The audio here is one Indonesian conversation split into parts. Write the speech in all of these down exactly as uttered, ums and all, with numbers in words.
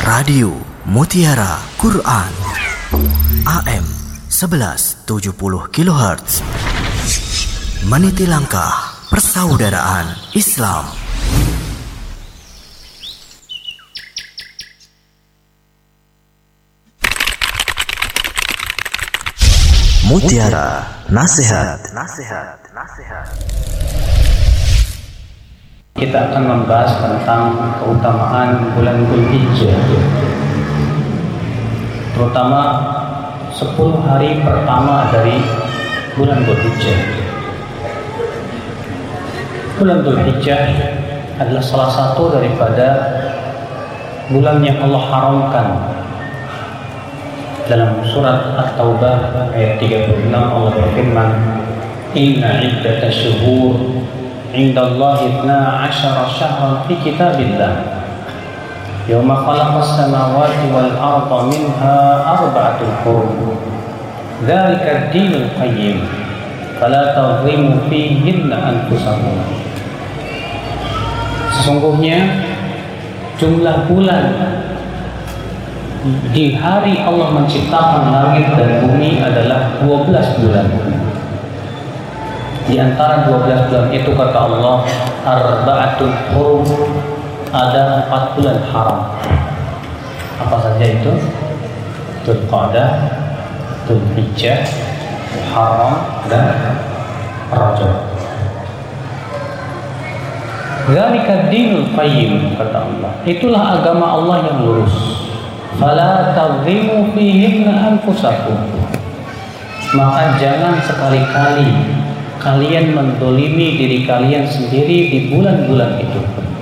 Radio Mutiara Quran A M sebelas tujuh puluh kilohertz, meniti langkah persaudaraan Islam. Mutiara Nasihat. Nasihat. Nasihat. Kita akan membahas tentang keutamaan bulan Dzulhijjah, terutama sepuluh hari pertama dari bulan Dzulhijjah. Bulan Dzulhijjah adalah salah satu daripada bulan yang Allah haramkan. Dalam surat At-Taubah ayat tiga puluh enam Allah berfirman, "Inna iddatash syuhur 'inda Allahi ithnata asyara syahran fi kitabillah yawma khalaqas samawati wal arda minha arba'atul hurum dzalika ad-dinul qayyim fala tadhlimu fihinna anfusakum." Sesungguhnya jumlah bulan di hari Allah menciptakan langit dan bumi adalah dua belas bulan. Di antara dua belas bulan itu kata Allah, arba'atul hurum, ada empat bulan haram. Apa saja itu? Dzulqa'dah, Dzulhijjah, Muharram, dan Rajab. Dzalika ad-dinul qayyim, kata Allah. Itulah agama Allah yang lurus. Fala tadhlimu fihinna anfusakum. Maka jangan sekali-kali kalian mendolimi diri kalian sendiri di bulan-bulan itu.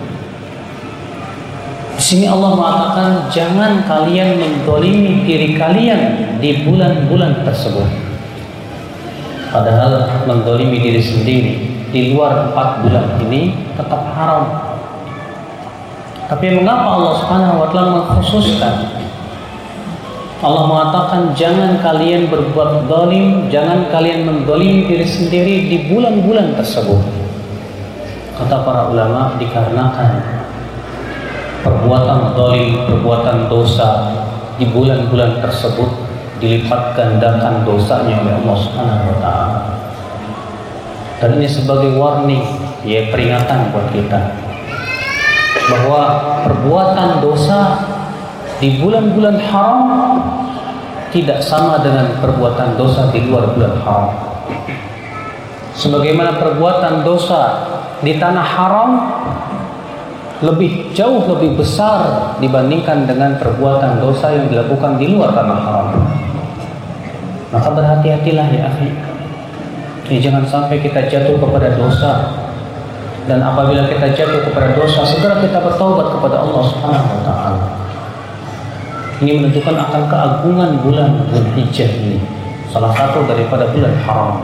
Di sini Allah mengatakan jangan kalian mendolimi diri kalian di bulan-bulan tersebut. Padahal mendolimi diri sendiri di luar empat bulan ini tetap haram. Tapi mengapa Allah Subhanahu wa taala mengkhususkan? Allah mengatakan jangan kalian berbuat zalim, jangan kalian mendolimi diri sendiri di bulan-bulan tersebut. Kata para ulama, dikarenakan perbuatan zalim, perbuatan dosa di bulan-bulan tersebut dilipat gandakan dosanya oleh Allah Subhanahu wa taala. Dan ini sebagai warning, ya peringatan buat kita bahwa perbuatan dosa di bulan-bulan haram tidak sama dengan perbuatan dosa di luar bulan haram. Sebagaimana perbuatan dosa di tanah haram lebih jauh lebih besar dibandingkan dengan perbuatan dosa yang dilakukan di luar tanah haram. Maka berhati-hatilah ya akhi. Jadi jangan sampai kita jatuh kepada dosa. Dan apabila kita jatuh kepada dosa, segera kita bertaubat kepada Allah Subhanahu wa taala. Ini menunjukkan akan keagungan bulan Dzulhijjah ini, salah satu daripada bulan haram.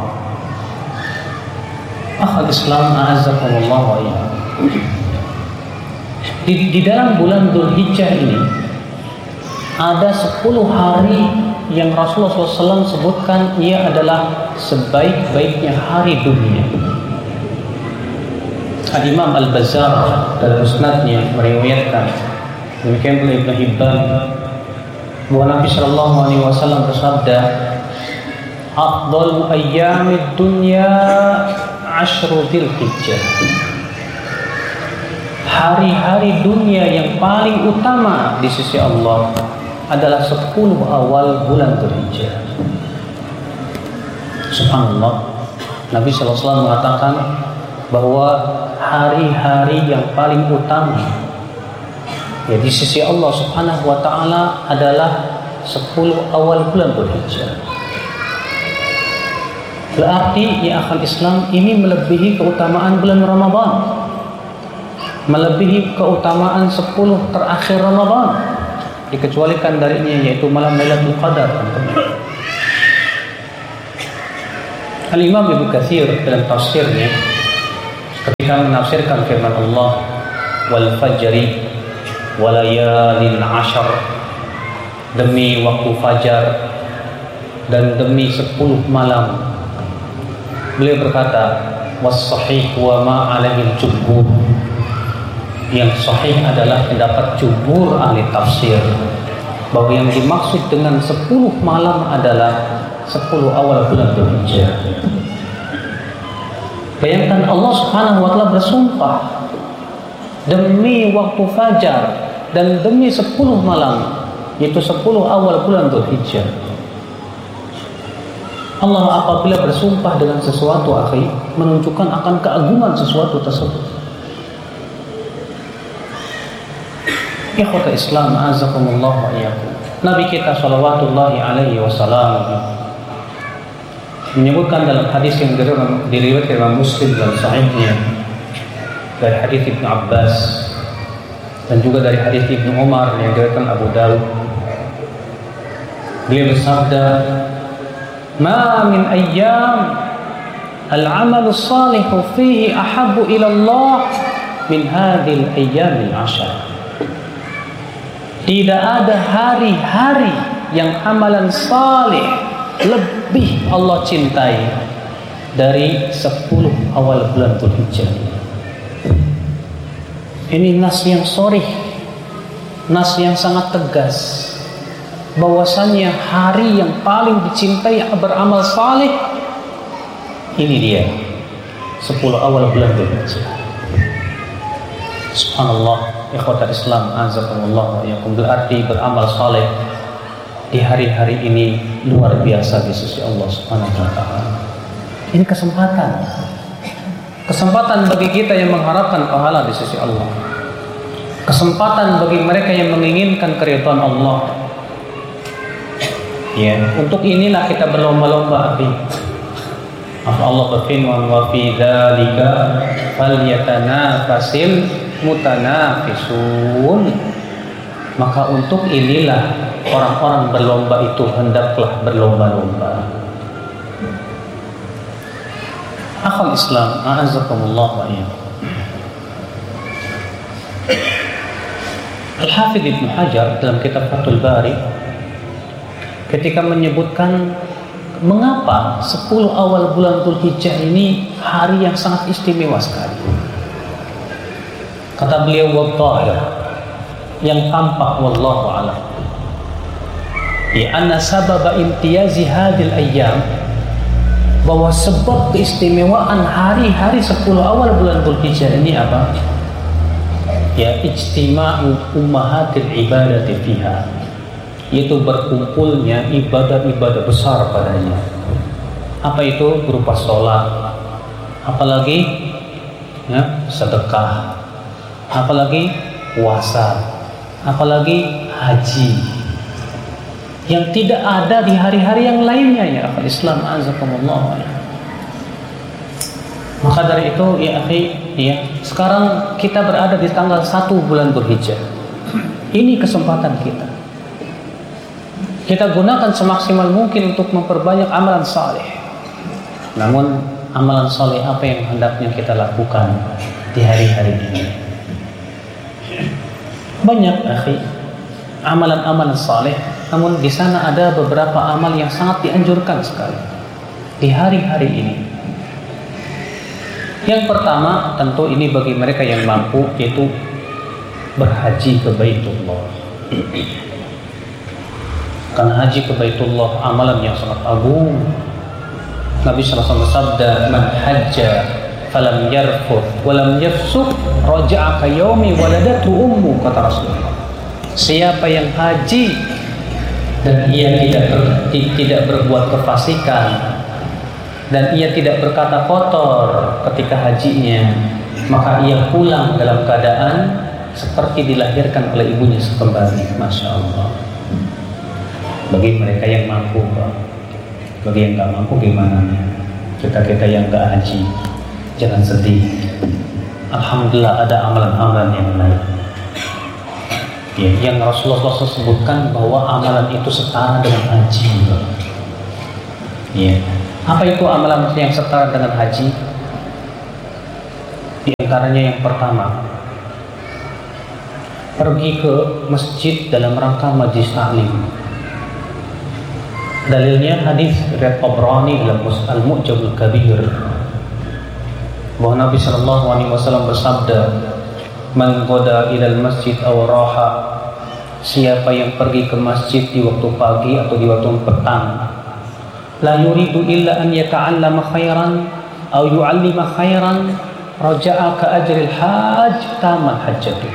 Akhal Islam a'azzakumullah wa iyyakum. Di, di dalam bulan Dzulhijjah ini ada sepuluh hari yang Rasulullah shallallahu alaihi wasallam sebutkan ia adalah sebaik-baiknya hari dunia. Al-Imam Al-Bazzar dalam musnadnya meriwayatkan, demikian pula Ibnu Hibban, bahwa Nabi Shallallahu Alaihi Wasallam bersabda, "Afdhalu ayyamid dunya ashru Dzulhijjah." Hari-hari dunia yang paling utama di sisi Allah adalah sepuluh awal bulan Dzulhijjah. Subhanallah, Nabi Shallallahu Alaihi Wasallam mengatakan bahwa hari-hari yang paling utama ya di sisi Allah Subhanahu wa taala adalah sepuluh awal bulan Dzulhijjah. Berarti ya akhal Islam ini melebihi keutamaan bulan Ramadan, melebihi keutamaan sepuluh terakhir Ramadan, dikecualikan darinya yaitu malam Lailatul Qadar. Al-Imam Ibnu Katsir dalam tafsirnya ketika menafsirkan firman Allah, wal fajri walayalin ashar, demi waktu fajar dan demi sepuluh malam, beliau berkata, was sahih wa ma alaihi jumhur, Yang sahih adalah pendapat jumhur ahli tafsir bahwa yang dimaksud dengan sepuluh malam adalah sepuluh awal bulan Dzulhijjah. Bayangkan Allah Subhanahu wa taala bersumpah demi waktu fajar dan demi sepuluh malam, yaitu sepuluh awal bulan Dzulhijjah. Allah apabila bersumpah dengan sesuatu, akhi, menunjukkan akan keagungan sesuatu tersebut. Ikhwata Islam, azakumullah wa iyyakum. Nabi kita sallallahu alaihi wasallam menyebutkan dalam hadis yang diriwayatkan Imam Muslim dalam sahihnya dari hadis Ibnu Abbas dan juga dari hadis Ibnu Umar yang diriwayatkan Abu Dawud. Beliau bersabda, "Ma min ayyam al-'amalu shalihu fihi ahabbu ila Allah min hadhil ayyamil 'ashar." Tidak ada hari-hari yang amalan saleh lebih Allah cintai dari sepuluh awal bulan Dzulhijjah. Ini nas yang sharih, nas yang sangat tegas, bahwasannya hari yang paling dicintai beramal saleh ini dia, sepuluh awal bulan Dzulhijjah. Subhanallah, ikhwatal Islam, azakumullah wa iyyakum. Berarti beramal saleh di hari-hari ini luar biasa di sisi Allah Subhanahu wa taala. Ini kesempatan. Kesempatan bagi kita yang mengharapkan pahala di sisi Allah. Kesempatan bagi mereka yang menginginkan keridhaan Allah. Ya, untuk inilah kita berlomba-lomba, akhi. Allah berfirman, "Wa fi dzalika falyatanafasil mutanafisun." Maka untuk inilah orang-orang berlomba itu hendaklah berlomba-lomba. Akhul Islam, a'azzakumullah wa iyyakum. Al-Hafidz Ibnu Hajar dalam kitab Fathul Bari ketika menyebutkan mengapa sepuluh awal bulan Dzulhijjah ini hari yang sangat istimewa sekali. Kata beliau, "Wadhahir," yang tampak, wallahu a'lam, ya anna sababa imtiyazi hadhil ayyam, bahwa sebab keistimewaan hari-hari sepuluh awal bulan Dzulhijjah ini apa? Ya, ijtima'u ummahatil ibadati fiha, yaitu berkumpulnya ibadah-ibadah besar padanya. Apa itu? Berupa sholat, apalagi ya, sedekah, apalagi puasa, apalagi haji, yang tidak ada di hari-hari yang lainnya, ya akhi Islam, azakumullah. Maka dari itu, ya akhi, ya, sekarang kita berada di tanggal satu bulan Dzulhijjah. Ini kesempatan kita. Kita gunakan semaksimal mungkin untuk memperbanyak amalan saleh. Namun amalan saleh apa yang hendaknya kita lakukan di hari-hari ini? Banyak, akhi, amalan-amalan saleh. Namun di sana ada beberapa amal yang sangat dianjurkan sekali di hari-hari ini. Yang pertama, tentu ini bagi mereka yang mampu, yaitu berhaji ke Baitullah. Karena haji ke Baitullah amalan yang sangat agung. Nabi sallallahu alaihi wasallam bersabda, "Man hajja falam yarfuth walam yafsuq raja'a ka yaumi waladatu ummu," kata Rasulullah. Siapa yang haji dan ia tidak ber, tidak berbuat kefasikan dan ia tidak berkata kotor ketika hajinya, maka ia pulang dalam keadaan seperti dilahirkan oleh ibunya kembali. Masya Allah. Bagi mereka yang mampu, Pak. Bagi yang nggak mampu gimana? Kita-kita yang nggak haji, jangan sedih. Alhamdulillah ada amalan-amalan yang lain. Ya, yang Rasulullah shallallahu alaihi wasallam sebutkan bahwa amalan itu setara dengan haji. Ya. Apa itu amalan yang setara dengan haji? Di antaranya yang pertama, pergi ke masjid dalam rangka majlis taklim. Dalilnya hadis riwayat Tabrani dalam Al-Mu'jamul Kabir, bahwa Nabi sallallahu alaihi wasallam bersabda, Man qada ilal masjid aw raha, siapa yang pergi ke masjid di waktu pagi atau di waktu petang, la yuridu illa an yata'allama khairan aw yu'allima khairan, raja'a ka ajril hajj taman hajjatu.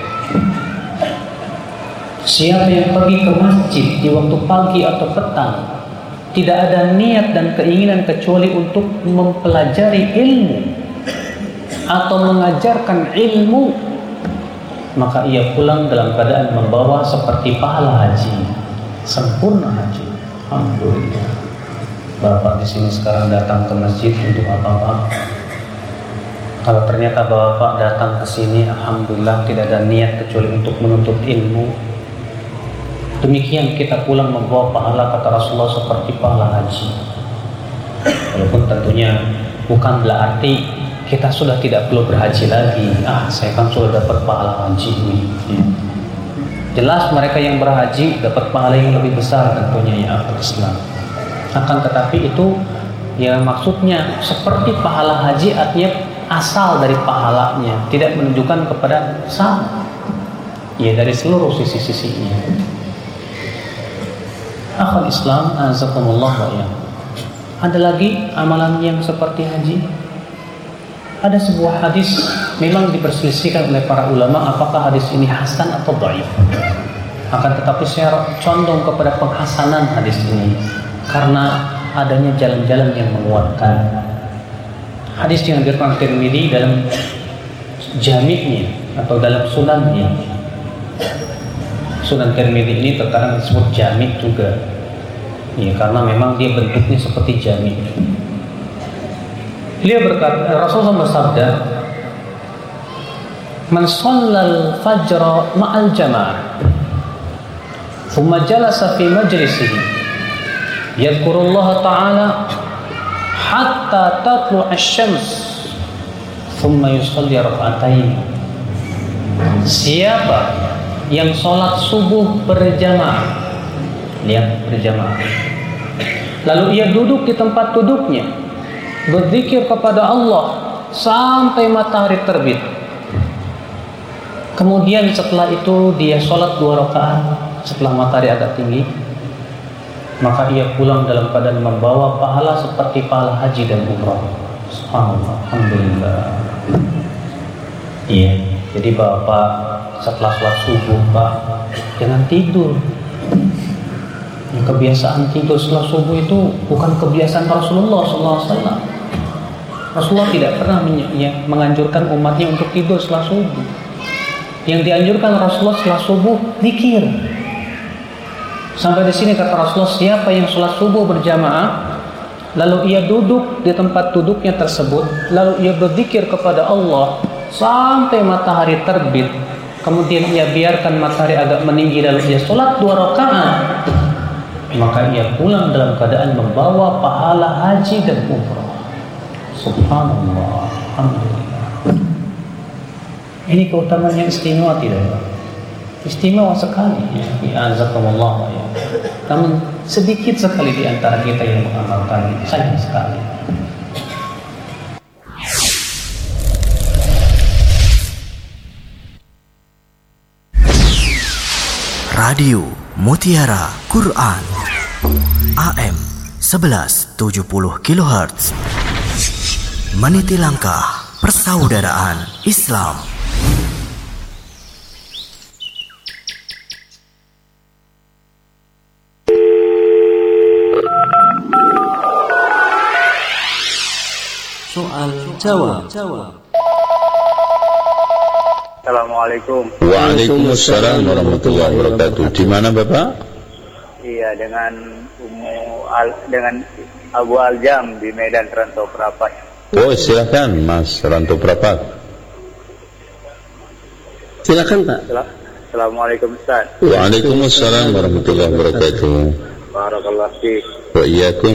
Siapa yang pergi ke masjid di waktu pagi atau petang, tidak ada niat dan keinginan kecuali untuk mempelajari ilmu atau mengajarkan ilmu, maka ia pulang dalam keadaan membawa seperti pahala haji, sempurna haji. Alhamdulillah. Bapak di sini sekarang datang ke masjid untuk apa, Pak? Kalau ternyata Bapak datang ke sini, alhamdulillah tidak ada niat kecuali untuk menuntut ilmu, demikian kita pulang membawa pahala, kata Rasulullah, seperti pahala haji. Walaupun tentunya bukan berarti kita sudah tidak perlu berhaji lagi. Ah, saya kan sudah dapat pahala haji ini. Jelas mereka yang berhaji dapat pahala yang lebih besar tentunya, ya akal Islam. Akan tetapi itu ya maksudnya seperti pahala haji, artinya asal dari pahalanya, tidak menunjukkan kepada sama. Ya, dari seluruh sisi-sisinya. Akal Islam, azakumullah wa ya. Ada lagi amalan yang seperti haji? Ada sebuah hadis memang diperselisihkan oleh para ulama apakah hadis ini hasan atau dhaif. Akan tetapi saya condong kepada penghasanan hadis ini karena adanya jalan-jalan yang menguatkan. Hadis yang diriwayatkan Tirmidzi dalam jami'nya atau dalam sunannya. Sunan Tirmidzi ini terkadang disebut jami' juga. Ya, karena memang dia bentuknya seperti jami'. Beliau berkata, Rasulullah bersabda, "Man shallal fajra ma'al jama'ah, thumma jalasa fi majlisihi, yadhkurullaha ta'ala hatta tatlu' asy-syams, thumma yusalli rak'atain." Siapa yang sholat subuh berjamaah, lihat berjamaah, lalu ia duduk di tempat duduknya, berzikir kepada Allah sampai matahari terbit. Kemudian setelah itu dia sholat dua rakaat setelah matahari agak tinggi, maka ia pulang dalam keadaan membawa pahala seperti pahala haji dan umrah. Subhanallah, alhamdulillah. Iya, jadi Bapak setelah sholat subuh, Pak, jangan tidur. Yang kebiasaan tidur setelah subuh itu bukan kebiasaan Rasulullah shallallahu alaihi wasallam. Rasulullah tidak pernah menganjurkan umatnya untuk tidur setelah subuh. Yang dianjurkan Rasulullah setelah subuh zikir. Sampai di sini kata Rasulullah, siapa yang sholat subuh berjamaah, lalu ia duduk di tempat duduknya tersebut, lalu ia berzikir kepada Allah sampai matahari terbit, kemudian ia biarkan matahari agak meninggi, lalu ia sholat dua rakaat, maka ia pulang dalam keadaan membawa pahala haji dan umrah. Subhanallah, alhamdulillah. Ini keutamaan yang istimewa tidak? Istimewa sekali, ya. Azakumullah, ya. Namun sedikit sekali di antara kita yang mengamalkan, sayang sekali. Radio Mutiara Quran A M sebelas tujuh puluh kilohertz, meniti langkah persaudaraan Islam. Soal jawab. Assalamualaikum. Waalaikumsalam warahmatullahi wabarakatuh. Di mana Bapak? Iya, dengan Umu Al, dengan Abu Aljam di Medan Rantau Prapat. Oh, silakan Mas Rantau Prapat. Silakan Pak. Assalamualaikum Ustaz. Waalaikumsalam warahmatullahi wabarakatuh. Barakallahu fiik. Wa iyyakum.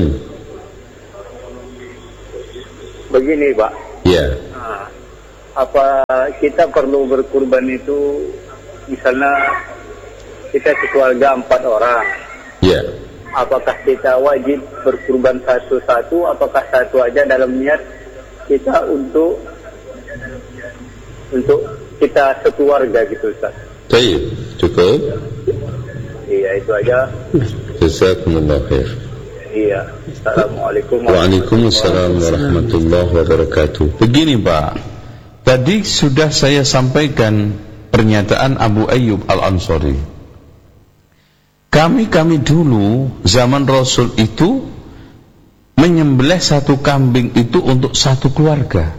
Begini, Pak. Ya. Nah, apa kita perlu berkurban itu, misalnya kita sekeluarga empat orang, Ya. apakah kita wajib berkurban satu-satu, apakah satu aja dalam niat kita untuk untuk kita sekeluarga gitu Ustaz. Baik, cukup. Iya, itu aja. Jazakumullah khair. Iya. Assalamualaikum Waalaikumsalam warahmatullahi wabarakatuh. Begini Pak, tadi sudah saya sampaikan pernyataan Abu Ayyub Al-Ansari. Kami-kami dulu zaman Rasul itu menyembelih satu kambing itu untuk satu keluarga.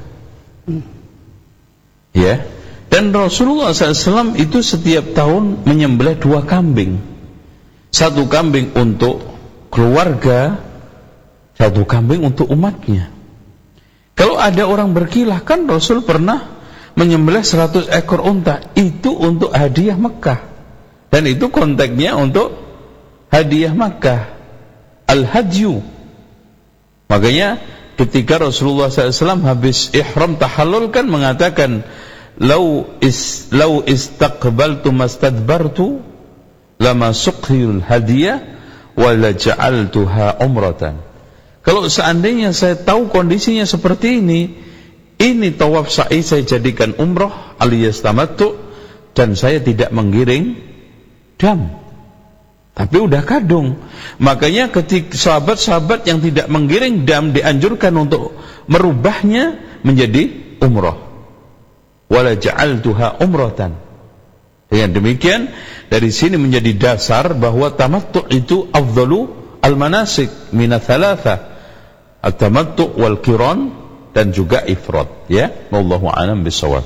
Ya. Dan Rasulullah shallallahu alaihi wasallam itu setiap tahun menyembelih dua kambing. Satu kambing untuk keluarga, satu kambing untuk umatnya. Kalau ada orang berkilah, kan Rasul pernah menyembelih seratus ekor unta, itu untuk hadiah Mekah. Dan itu konteksnya untuk hadiah Makkah, al-hadyu. Makanya ketika Rasulullah shallallahu alaihi wasallam habis ihram tahallul kan mengatakan, lau is lau istaqbaltu mastadbartu lama suqhil hadiyah wala ja'altuha umratan. Kalau seandainya saya tahu kondisinya seperti ini, ini tawaf sa'i saya jadikan umroh alias tamattu, dan saya tidak menggiring dam, tapi udah kadung. Makanya ketika sahabat-sahabat yang tidak menggiring dam dianjurkan untuk merubahnya menjadi umroh. Wala ja'altuha umratan. Dengan demikian dari sini menjadi dasar bahwa tamattu itu afdalu al-manasik minat thalatha, at-tamattu wal qiran dan juga ifrad, ya. Wallahu a'lam bishawab.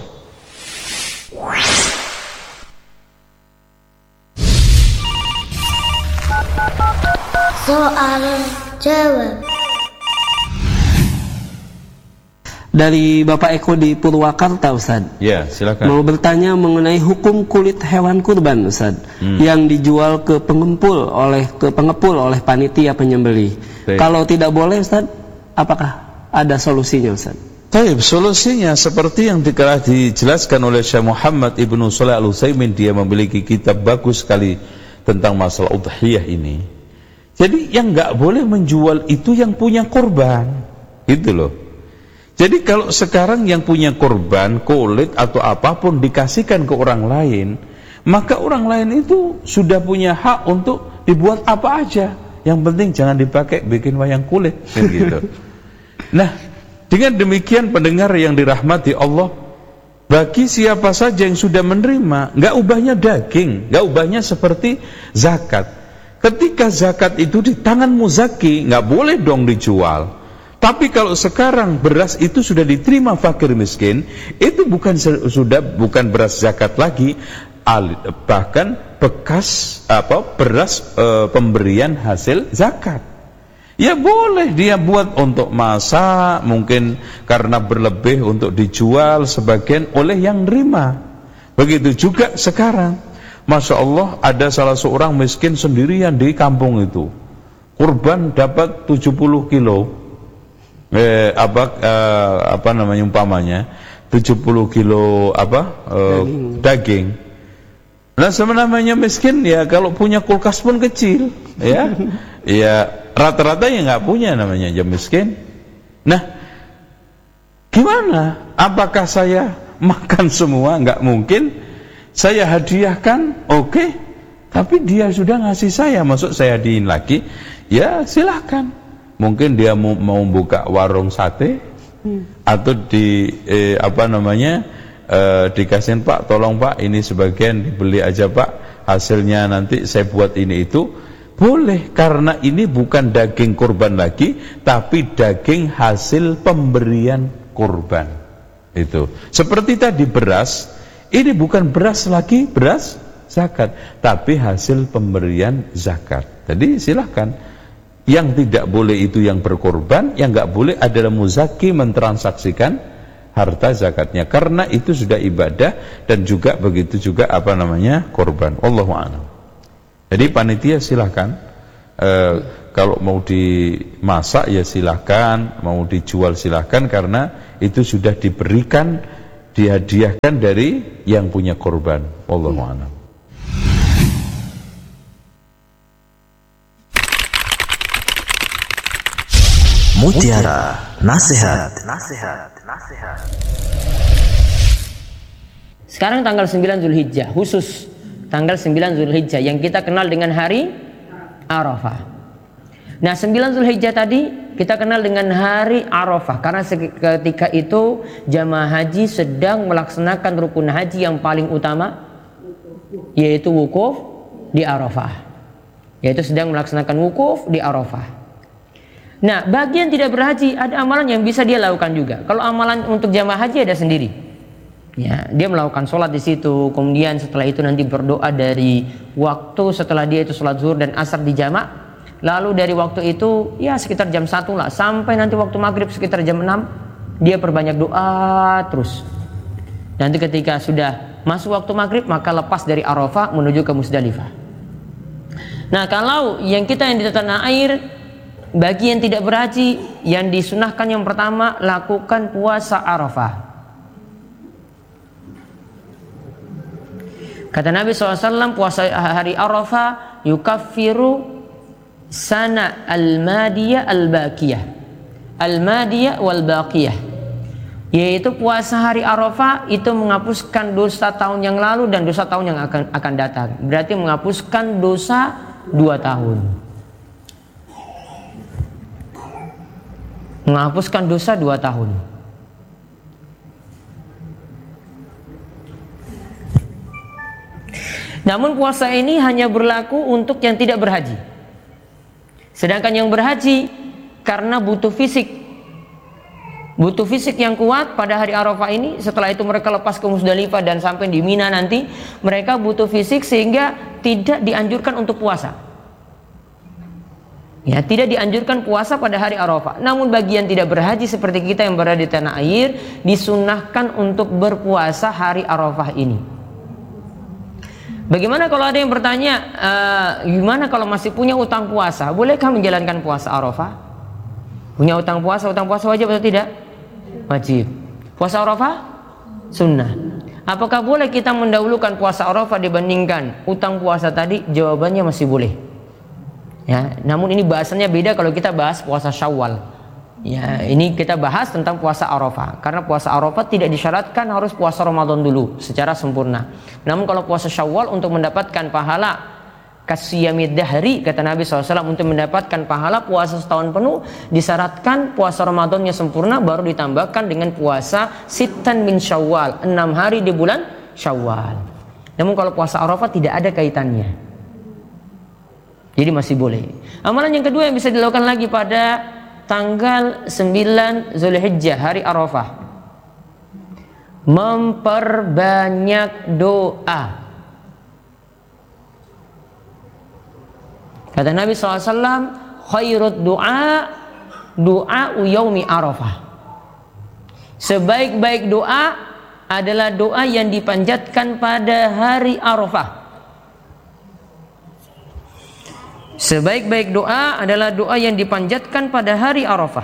Soal jawab dari Bapak Eko di Purwakarta, Ustaz. Ya, silakan. Mau bertanya mengenai hukum kulit hewan kurban, Ustaz, hmm. yang dijual ke pengepul oleh ke pengepul oleh panitia penyembelih. Baik. Kalau tidak boleh, Ustaz, apakah ada solusinya, Ustaz? Baik, solusinya seperti yang telah dijelaskan oleh Syekh Muhammad Ibnu Shalih Al-Utsaimin. Dia memiliki kitab bagus sekali tentang masalah udhiyah ini. Jadi yang nggak boleh menjual itu yang punya korban, gitu loh. Jadi kalau sekarang yang punya korban, kulit atau apapun dikasihkan ke orang lain, maka orang lain itu sudah punya hak untuk dibuat apa aja. Yang penting jangan dipakai bikin wayang kulit, gitu. Nah, dengan demikian pendengar yang dirahmati Allah, bagi siapa saja yang sudah menerima, nggak ubahnya daging, nggak ubahnya seperti zakat. Ketika zakat itu di tangan muzaki, nggak boleh dong dijual. Tapi kalau sekarang beras itu sudah diterima fakir miskin, itu bukan sudah bukan beras zakat lagi, bahkan bekas apa beras e, pemberian hasil zakat. Ya boleh dia buat untuk masak, mungkin karena berlebih untuk dijual sebagian oleh yang nerima. Begitu juga sekarang. Masya Allah, ada salah seorang miskin sendirian di kampung itu, kurban dapat tujuh puluh kilo eh, apa, eh, apa namanya umpamanya tujuh puluh kilo apa eh, daging. daging Nah sebenarnya miskin ya, kalau punya kulkas pun kecil, ya ya rata-rata ya nggak punya, namanya aja miskin. Nah gimana, apakah saya makan semua? Nggak mungkin. Saya hadiahkan, oke, okay, tapi dia sudah ngasih saya, masuk saya hadiahin lagi, ya silahkan. Mungkin dia mau, mau buka warung sate, hmm. atau di eh, apa namanya eh, dikasihin, Pak, tolong Pak, ini sebagian dibeli aja Pak, hasilnya nanti saya buat ini itu, boleh, karena ini bukan daging kurban lagi, tapi daging hasil pemberian kurban. Itu seperti tadi beras. Ini bukan beras lagi, beras zakat, tapi hasil pemberian zakat. Jadi silahkan. Yang tidak boleh itu yang berkorban, yang nggak boleh adalah muzaki mentransaksikan harta zakatnya, karena itu sudah ibadah dan juga begitu juga apa namanya korban. Wallahu a'lam. Jadi panitia silahkan. E, kalau mau dimasak ya silahkan, mau dijual silahkan, karena itu sudah diberikan, dihadiahkan dari yang punya korban. Wallahu a'lam. Mutiara Nasihat. Nasihat. Nasihat. Sekarang tanggal sembilan Zulhijjah, khusus tanggal sembilan Zulhijjah yang kita kenal dengan hari Arafah. Nah, sembilan Zulhijjah tadi kita kenal dengan hari Arafah karena ketika itu jamaah haji sedang melaksanakan rukun haji yang paling utama, yaitu wukuf di Arafah. Yaitu sedang melaksanakan wukuf di Arafah. Nah, bagi yang tidak berhaji ada amalan yang bisa dia lakukan juga. Kalau amalan untuk jamaah haji ada sendiri. Ya, dia melakukan sholat di situ, kemudian setelah itu nanti berdoa dari waktu setelah dia itu sholat zuhur dan asar di jamak. Lalu dari waktu itu ya sekitar jam satu lah sampai nanti waktu maghrib sekitar jam enam dia perbanyak doa terus. Nanti ketika sudah masuk waktu maghrib maka lepas dari Arafah menuju ke Musdalifah. Nah, kalau yang kita yang di tanah air, bagi yang tidak berhaji, yang disunahkan yang pertama lakukan puasa Arafah. Kata Nabi shallallahu alaihi wasallam, puasa hari Arafah yukaffiru sana al-madiyah al-baqiyah, al-madiyah wal-baqiyah, yaitu puasa hari Arafah itu menghapuskan dosa tahun yang lalu dan dosa tahun yang akan akan datang. Berarti menghapuskan dosa dua tahun. Menghapuskan dosa dua tahun. Namun puasa ini hanya berlaku untuk yang tidak berhaji. Sedangkan yang berhaji karena butuh fisik, butuh fisik yang kuat pada hari Arafah ini. Setelah itu mereka lepas ke Musdalifah dan sampai di Mina nanti, mereka butuh fisik sehingga tidak dianjurkan untuk puasa. Ya, tidak dianjurkan puasa pada hari Arafah. Namun bagi yang tidak berhaji seperti kita yang berada di tanah air, disunahkan untuk berpuasa hari Arafah ini. Bagaimana kalau ada yang bertanya, e, gimana kalau masih punya utang puasa? Bolehkah menjalankan puasa Arafah? Punya utang puasa, utang puasa wajib atau tidak? Wajib. Puasa Arafah? Sunnah. Apakah boleh kita mendahulukan puasa Arafah dibandingkan utang puasa tadi? Jawabannya masih boleh. Ya, namun ini bahasannya beda kalau kita bahas puasa Syawal. Ya, ini kita bahas tentang puasa Arafah. Karena puasa Arafah tidak disyaratkan harus puasa Ramadan dulu secara sempurna. Namun kalau puasa Syawal untuk mendapatkan pahala kasiyamid dahri, kata Nabi shallallahu alaihi wasallam, untuk mendapatkan pahala puasa setahun penuh disyaratkan puasa Ramadannya sempurna, baru ditambahkan dengan puasa sitan min Syawal, enam hari di bulan Syawal. Namun kalau puasa Arafah tidak ada kaitannya, jadi masih boleh. Amalan yang kedua yang bisa dilakukan lagi pada tanggal sembilan Zulhijjah, hari Arafah, memperbanyak doa. Kata Nabi shallallahu alaihi wasallam, khairud doa doa yaumi Arafah. Sebaik-baik doa adalah doa yang dipanjatkan pada hari Arafah. Sebaik-baik doa adalah doa yang dipanjatkan pada hari Arafah.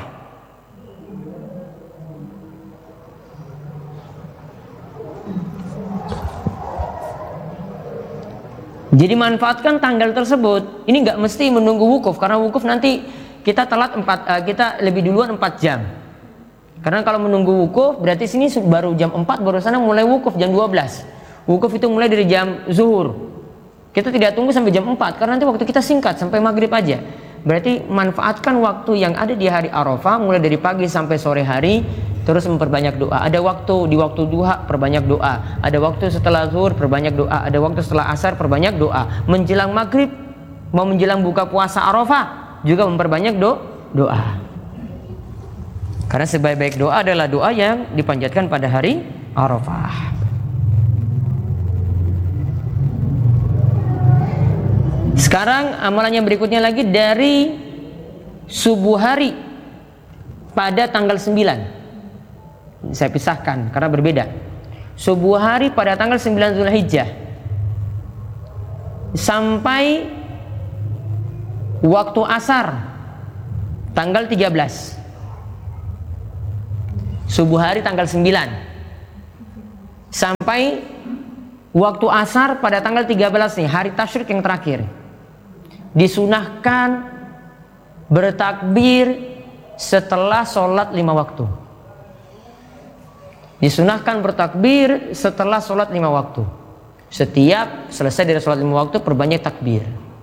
Jadi manfaatkan tanggal tersebut. Ini nggak mesti menunggu wukuf, karena wukuf nanti kita telat empat, uh, kita lebih duluan empat jam. Karena kalau menunggu wukuf berarti sini baru jam empat, baru sana mulai wukuf jam dua belas. Wukuf itu mulai dari jam zuhur. Kita tidak tunggu sampai jam empat, karena nanti waktu kita singkat sampai maghrib aja. Berarti manfaatkan waktu yang ada di hari Arafah, mulai dari pagi sampai sore hari, terus memperbanyak doa. Ada waktu di waktu duha, perbanyak doa. Ada waktu setelah zuhur, perbanyak doa. Ada waktu setelah asar, perbanyak doa. Menjelang maghrib, mau menjelang buka puasa Arafah, juga memperbanyak do doa. Karena sebaik-baik doa adalah doa yang dipanjatkan pada hari Arafah. Sekarang amalan yang berikutnya lagi dari subuh hari pada tanggal sembilan. Saya pisahkan karena berbeda. Subuh hari pada tanggal sembilan Zulhijjah sampai waktu asar tanggal tiga belas. Subuh hari tanggal sembilan sampai waktu asar pada tanggal tiga belas nih, hari tasyrik yang terakhir. Disunahkan bertakbir setelah sholat lima waktu. Disunahkan bertakbir setelah sholat lima waktu. Setiap selesai dari sholat lima waktu perbanyak takbir.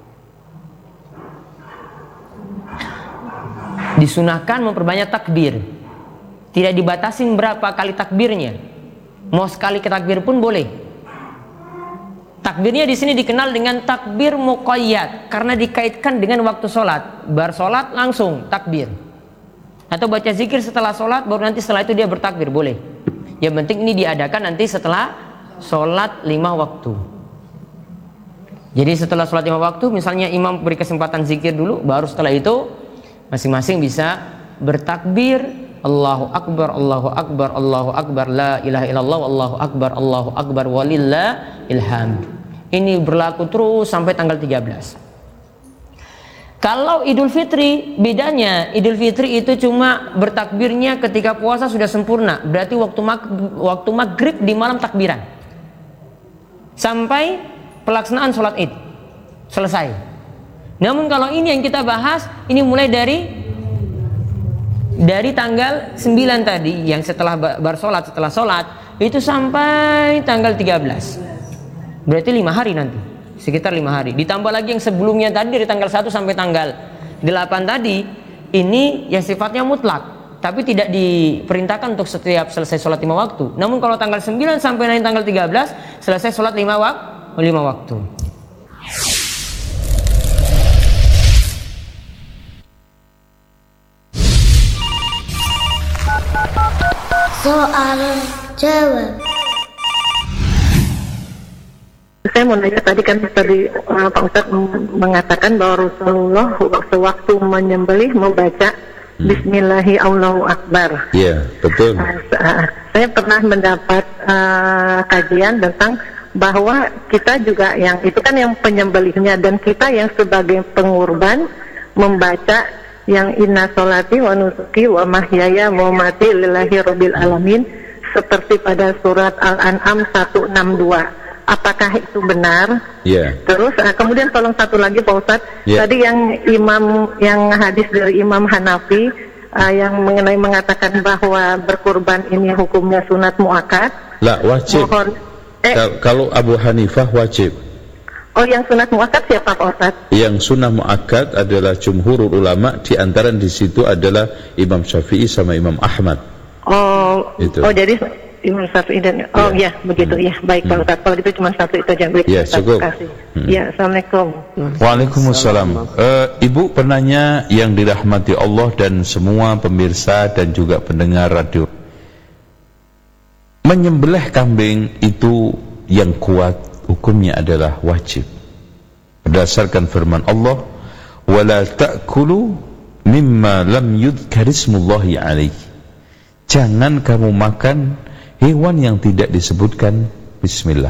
Disunahkan memperbanyak takbir. Tidak dibatasin berapa kali takbirnya. Mau sekali ke takbir pun boleh. Takbirnya di sini dikenal dengan takbir muqayyad karena dikaitkan dengan waktu sholat. Bar sholat langsung takbir. Atau baca zikir setelah sholat, baru nanti setelah itu dia bertakbir, boleh. Yang penting ini diadakan nanti setelah sholat lima waktu. Jadi setelah sholat lima waktu, misalnya imam beri kesempatan zikir dulu, baru setelah itu masing-masing bisa bertakbir. Allahu Akbar, Allahu Akbar, Allahu Akbar, la ilaha illallah, Allahu Akbar, Allahu Akbar, walillahil hamd. Ini berlaku terus sampai tanggal tiga belas. Kalau Idul Fitri, bedanya Idul Fitri itu cuma bertakbirnya ketika puasa sudah sempurna. Berarti waktu mag- waktu maghrib di malam takbiran sampai pelaksanaan sholat id selesai. Namun kalau ini yang kita bahas, ini mulai dari dari tanggal sembilan tadi, yang setelah bar sholat, setelah sholat itu sampai tanggal tiga belas. Berarti lima hari nanti, sekitar lima hari. Ditambah lagi yang sebelumnya tadi dari tanggal satu sampai tanggal delapan tadi, ini yang sifatnya mutlak, tapi tidak diperintahkan untuk setiap selesai sholat lima waktu. Namun kalau tanggal sembilan sampai nanti tanggal tiga belas selesai sholat lima waktu, lima waktu. Soal jawab. Saya mau nanya, tadi kan tadi uh, Pak Ustadz mengatakan bahwa Rasulullah sewaktu menyembelih membaca hmm. Bismillahi Allahu Akbar. Iya, yeah, betul. Uh, uh, saya pernah mendapat uh, kajian tentang bahwa kita juga yang itu kan yang penyembelihnya, dan kita yang sebagai pengurban membaca yang inna sholati wa nusuki wa mahyaya wa mati lillahi rabbil alamin, seperti pada surat Al-An'am seratus enam puluh dua. Apakah itu benar? Yeah. Terus uh, kemudian tolong satu lagi Pak Ustadz, yeah. Tadi yang imam yang hadis dari Imam Hanafi uh, yang mengenai mengatakan bahwa berkurban ini hukumnya sunat muakkad. Lah, wajib. Mohon, eh, kalau Abu Hanifah wajib. Oh, yang sunat muakkad siapa Pak Ustadz? Yang sunnah muakkad adalah jumhurul ulama, di antara di situ adalah Imam Syafi'i sama Imam Ahmad. Oh, itu. Oh jadi Imam Syafi'i dan oh ya, ya begitu hmm. ya. Baik Pak Ustadz, kalau itu cuma satu itu aja. Ya, cukup. Terima kasih. Hmm. Ya, Assalamualaikum. Waalaikumsalam. Uh, Ibu penanya yang dirahmati Allah dan semua pemirsa dan juga pendengar radio. Menyembelih kambing itu yang kuat hukumnya adalah wajib berdasarkan firman Allah, wala ta'kulu mimma lam yudhkarismullahi alaihi, jangan kamu makan hewan yang tidak disebutkan bismillah.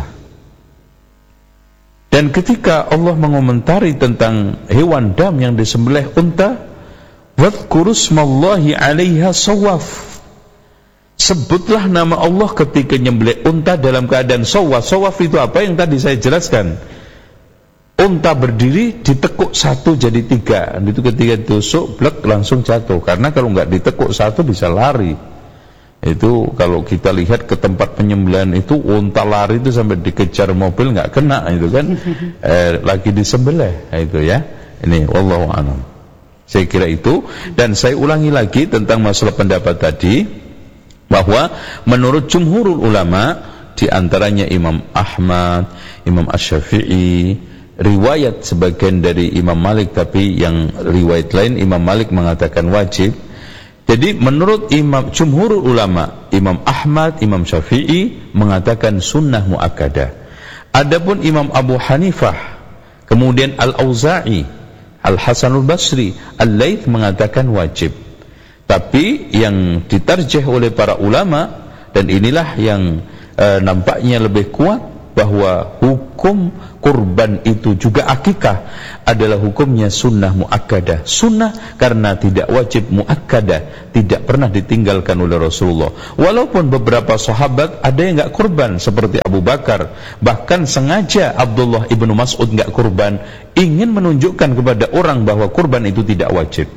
Dan ketika Allah mengomentari tentang hewan dam yang disembelih unta, wadhkurusmallahi alaiha sawaf, sebutlah nama Allah ketika nyembelih unta dalam keadaan sawaf. Sawaf itu apa yang tadi saya jelaskan? Unta berdiri, ditekuk satu jadi tiga. Itu ketika ditusuk, blek langsung jatuh. Karena kalau nggak ditekuk satu bisa lari. Itu kalau kita lihat ke tempat penyembelihan itu, unta lari itu sampai dikejar mobil nggak kena, itu kan eh, lagi disembelih, itu ya. Ini wallahu a'lam. Saya kira itu. Dan saya ulangi lagi tentang masalah pendapat tadi, bahwa menurut jumhurul ulama, di antaranya Imam Ahmad, Imam Asy-Syafi'i, riwayat sebagian dari Imam Malik, tapi yang riwayat lain Imam Malik mengatakan wajib. Jadi menurut Imam jumhurul ulama, Imam Ahmad, Imam Syafi'i mengatakan sunnah muakkadah. Adapun Imam Abu Hanifah, kemudian Al-Auza'i, Al-Hasanul Basri, Al-Laits mengatakan wajib. Tapi yang ditarjih oleh para ulama, dan inilah yang e, nampaknya lebih kuat, bahwa hukum kurban itu juga akikah adalah hukumnya sunnah muakkadah. Sunnah karena tidak wajib, muakkadah tidak pernah ditinggalkan oleh Rasulullah. Walaupun beberapa sahabat ada yang nggak kurban seperti Abu Bakar, bahkan sengaja Abdullah ibnu Mas'ud nggak kurban, ingin menunjukkan kepada orang bahwa kurban itu tidak wajib.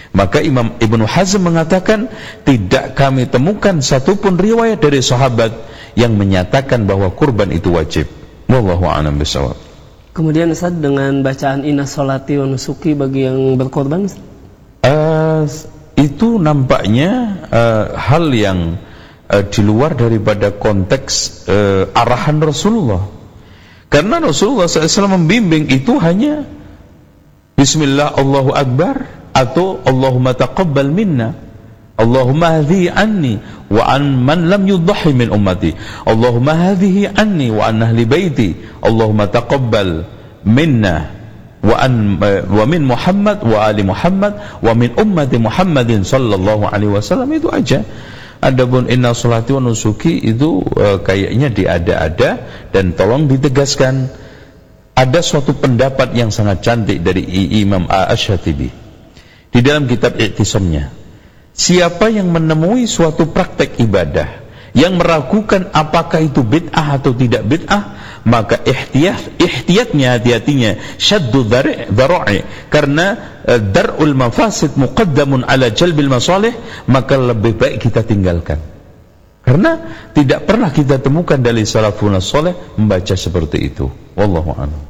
Maka Imam Ibnu Hazm mengatakan, tidak kami temukan satupun riwayat dari sahabat yang menyatakan bahwa kurban itu wajib. Wallahu a'lam bishawab. Kemudian Ustaz, dengan bacaan inna sholati wa nusuki bagi yang berkorban, uh, itu nampaknya uh, hal yang uh, di luar daripada konteks uh, arahan Rasulullah. Karena Rasulullah shallallahu alaihi wasallam membimbing itu hanya Bismillah Allahu Akbar atau Allahumma taqabbal minna, Allahumma hadhihi anni wa an man lam yudhi min ummati, Allahumma hadhihi anni wa an ahli baiti, Allahumma taqabbal minna wa an wa min Muhammad wa ali Muhammad wa min ummati Muhammadin sallallahu alaihi wasallam. Itu aja. Adapun inna sholati wa nusuki itu uh, kayaknya diada-ada, dan tolong ditegaskan. Ada suatu pendapat yang sangat cantik dari Imam Asy-Syatibi di dalam kitab I'tisamnya. Siapa yang menemui suatu praktek ibadah yang meragukan apakah itu bid'ah atau tidak bid'ah, maka ihtiyat ihtiyatnya, hati-hatinya, syaddu dzara'i, karena uh, dar'ul mafasid muqaddamun ala jalbil masalih, maka lebih baik kita tinggalkan. Karena tidak pernah kita temukan dari salafun saleh membaca seperti itu. Wallahu a'lam.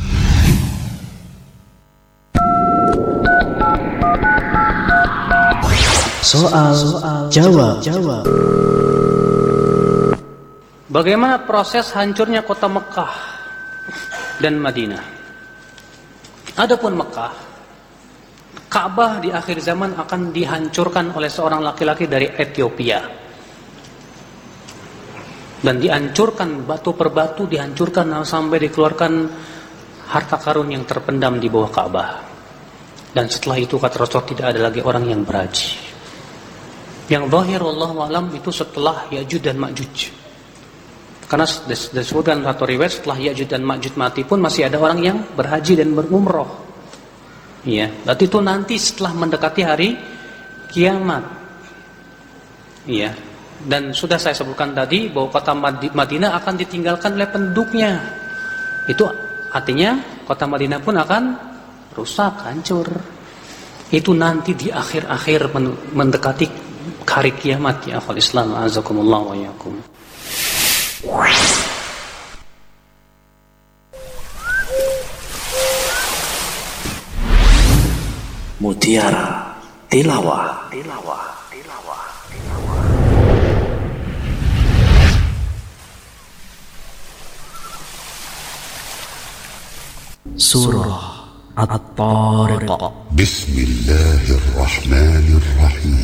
Soal jawab. Bagaimana proses hancurnya kota Mekah dan Madinah? Adapun Mekah, Ka'bah di akhir zaman akan dihancurkan oleh seorang laki-laki dari Ethiopia. Dan dihancurkan batu per batu, dihancurkan sampai dikeluarkan harta karun yang terpendam di bawah Ka'bah. Dan setelah itu kata Rasul tidak ada lagi orang yang berhaji. Yang zahir wallahu alam itu setelah Ya'juj dan Ma'juj. Karena disebutkan satu riwayat setelah Ya'juj dan Ma'juj mati pun masih ada orang yang berhaji dan berumroh. Iya, berarti itu nanti setelah mendekati hari kiamat. Iya. Dan sudah saya sebutkan tadi bahwa kota Madinah akan ditinggalkan oleh penduduknya. Itu artinya kota Madinah pun akan rusak, hancur. Itu nanti di akhir-akhir mendekati hari kiamat, ya akhwal Islam, azakumullah wa yakum. Mutiara Tilawah. Tilawah. Surah At-Tariq. Bismillahirrahmanirrahim.